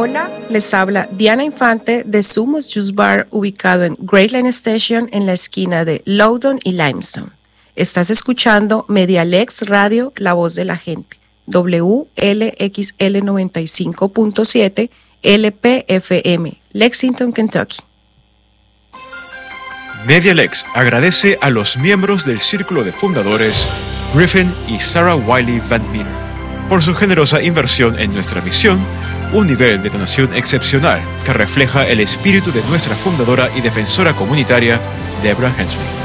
Hola, les habla Diana Infante de Sumos Juice Bar, ubicado en Great Line Station en la esquina de Loudoun y Limestone. Estás escuchando Medialex Radio, la voz de la gente, WLXL 95.7 LPFM, Lexington, Kentucky. Medialex agradece a los miembros del Círculo de Fundadores Griffin y Sarah Wiley Van Meter por su generosa inversión en nuestra misión, un nivel de donación excepcional que refleja el espíritu de nuestra fundadora y defensora comunitaria, Deborah Hensley.